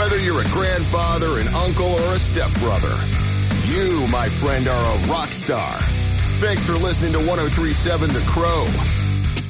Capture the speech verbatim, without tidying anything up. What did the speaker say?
Whether you're a grandfather, an uncle, or a stepbrother, you, my friend, are a rock star. Thanks for listening to one oh three point seven The Crow.